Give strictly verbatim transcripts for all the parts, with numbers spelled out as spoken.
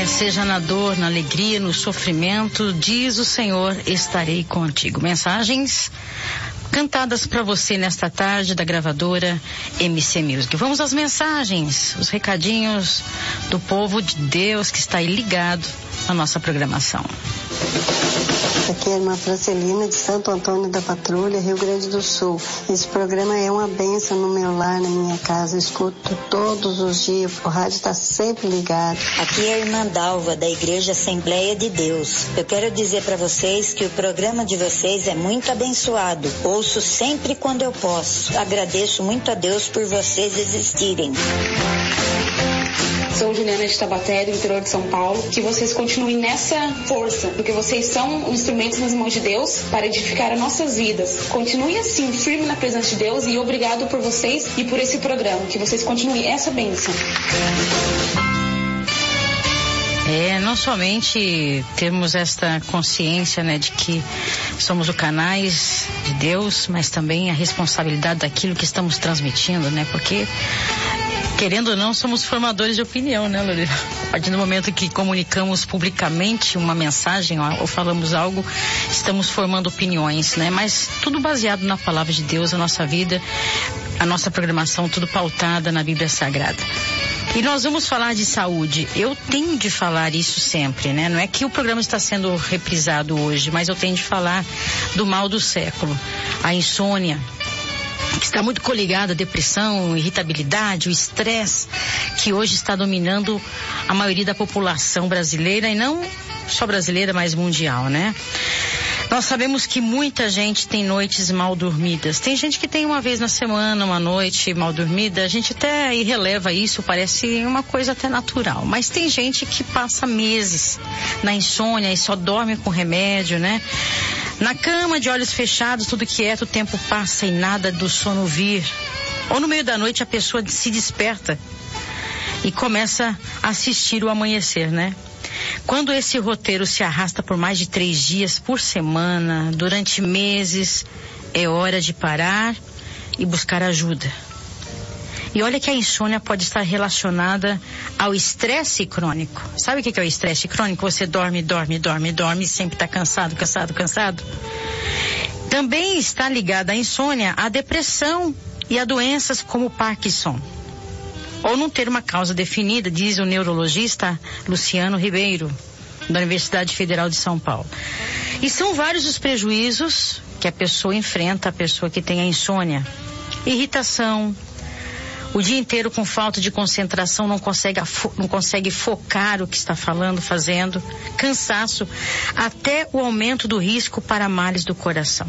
seja na dor, na alegria, no sofrimento, diz o Senhor, estarei contigo. Mensagens cantadas para você nesta tarde da gravadora M C Music. Vamos às mensagens, os recadinhos do povo de Deus que está aí ligado na nossa programação. Aqui é a irmã Francelina de Santo Antônio da Patrulha, Rio Grande do Sul. Esse programa é uma bênção no meu lar, na minha casa. Eu escuto todos os dias, o rádio está sempre ligado. Aqui é a irmã Dalva, da Igreja Assembleia de Deus. Eu quero dizer para vocês que o programa de vocês é muito abençoado. Ouço sempre quando eu posso. Agradeço muito a Deus por vocês existirem. Sou Juliana de Tabaté, do interior de São Paulo. Que vocês continuem nessa força, porque vocês são instrumentos nas mãos de Deus para edificar as nossas vidas. Continue assim, firme na presença de Deus, e obrigado por vocês e por esse programa. Que vocês continuem essa bênção. É, não somente temos esta consciência, né, de que somos os canais de Deus, mas também a responsabilidade daquilo que estamos transmitindo, né, porque querendo ou não, somos formadores de opinião, né, Lorena? A partir do momento que comunicamos publicamente uma mensagem ou falamos algo, estamos formando opiniões, né? Mas tudo baseado na palavra de Deus, a nossa vida, a nossa programação, tudo pautada na Bíblia Sagrada. E nós vamos falar de saúde. Eu tenho de falar isso sempre, né? Não é que o programa está sendo reprisado hoje, mas eu tenho de falar do mal do século, a insônia, que está muito coligada à depressão, irritabilidade, o estresse, que hoje está dominando a maioria da população brasileira, e não só brasileira, mas mundial, né? Nós sabemos que muita gente tem noites mal dormidas. Tem gente que tem uma vez na semana, uma noite mal dormida. A gente até releva isso, parece uma coisa até natural. Mas tem gente que passa meses na insônia e só dorme com remédio, né? Na cama, de olhos fechados, tudo quieto, o tempo passa e nada do sono vir. Ou no meio da noite a pessoa se desperta e começa a assistir o amanhecer, né? Quando esse roteiro se arrasta por mais de três dias por semana, durante meses, é hora de parar e buscar ajuda. E olha que a insônia pode estar relacionada ao estresse crônico. Sabe o que é o estresse crônico? Você dorme, dorme, dorme, dorme e sempre está cansado, cansado, cansado. Também está ligada a insônia à depressão e a doenças como Parkinson. Ou não ter uma causa definida, diz o neurologista Luciano Ribeiro, da Universidade Federal de São Paulo. E são vários os prejuízos que a pessoa enfrenta, a pessoa que tem a insônia. Irritação, o dia inteiro com falta de concentração, não consegue, não consegue focar o que está falando, fazendo, cansaço, até o aumento do risco para males do coração.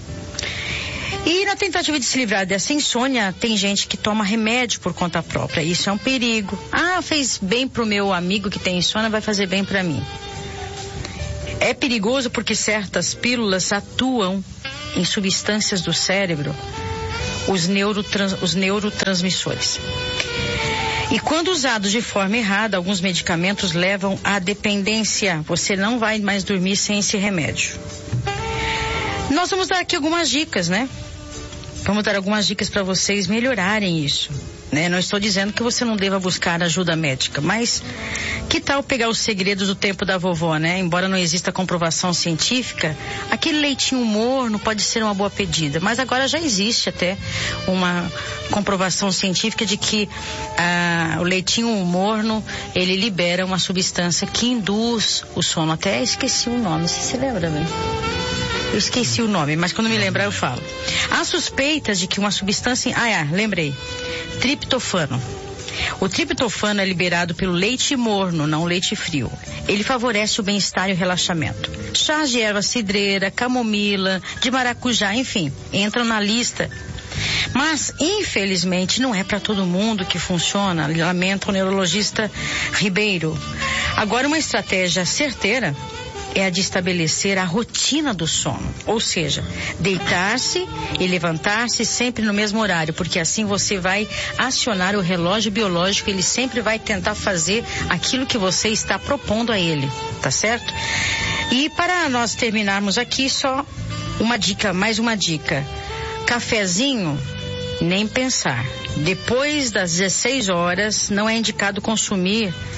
E na tentativa de se livrar dessa insônia, tem gente que toma remédio por conta própria. Isso é um perigo. Ah, fez bem pro meu amigo que tem insônia, vai fazer bem para mim. É perigoso porque certas pílulas atuam em substâncias do cérebro, os, neurotrans, os neurotransmissores. E quando usados de forma errada, alguns medicamentos levam à dependência. Você não vai mais dormir sem esse remédio. Nós vamos dar aqui algumas dicas, né? Vamos dar algumas dicas para vocês melhorarem isso, né? Não estou dizendo que você não deva buscar ajuda médica, mas que tal pegar os segredos do tempo da vovó, né? Embora não exista comprovação científica, aquele leitinho morno pode ser uma boa pedida, mas agora já existe até uma comprovação científica de que ah, o leitinho morno, ele libera uma substância que induz o sono. Até esqueci o nome, se você lembra, né? Eu esqueci o nome, mas quando me lembrar eu falo. Há suspeitas de que uma substância... Ah, é, lembrei. Triptofano. O triptofano é liberado pelo leite morno, não leite frio. Ele favorece o bem-estar e o relaxamento. Chás de erva cidreira, camomila, de maracujá, enfim, entram na lista. Mas, infelizmente, não é para todo mundo que funciona, lamenta o neurologista Ribeiro. Agora, uma estratégia certeira é a de estabelecer a rotina do sono, ou seja, deitar-se e levantar-se sempre no mesmo horário, porque assim você vai acionar o relógio biológico, ele sempre vai tentar fazer aquilo que você está propondo a ele, tá certo? E para nós terminarmos aqui, só uma dica, mais uma dica, cafezinho, nem pensar, depois das dezesseis horas não é indicado consumir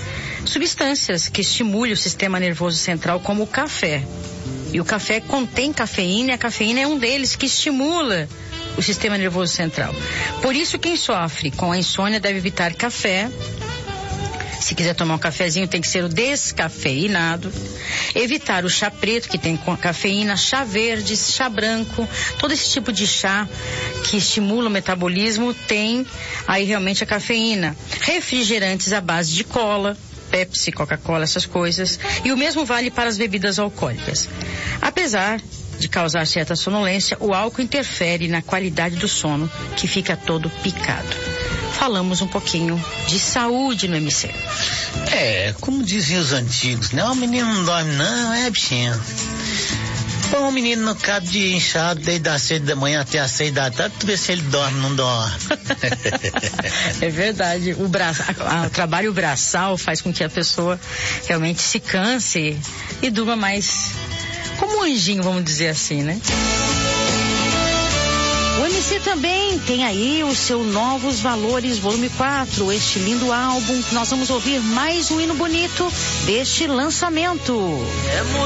substâncias que estimulem o sistema nervoso central, como o café. E o café contém cafeína, e a cafeína é um deles que estimula o sistema nervoso central. Por isso, quem sofre com a insônia deve evitar café. Se quiser tomar um cafezinho, tem que ser o descafeinado. Evitar o chá preto, que tem cafeína, chá verde, chá branco, todo esse tipo de chá que estimula o metabolismo tem aí realmente a cafeína. Refrigerantes à base de cola, Pepsi, Coca-Cola, essas coisas. E o mesmo vale para as bebidas alcoólicas. Apesar de causar certa sonolência, o álcool interfere na qualidade do sono, que fica todo picado. Falamos um pouquinho de saúde no M C. É, como diziam os antigos, né? O menino não dorme não, é bichinho. Põe o menino no cabo de inchado desde as seis da manhã até as seis da tarde, tu vê se ele dorme ou não dorme. É verdade, o, bra... a, a, o trabalho braçal faz com que a pessoa realmente se canse e durma mais como um anjinho, vamos dizer assim, né? O M C também tem aí o seu Novos Valores, volume quatro, este lindo álbum. Nós vamos ouvir mais um hino bonito deste lançamento. É muito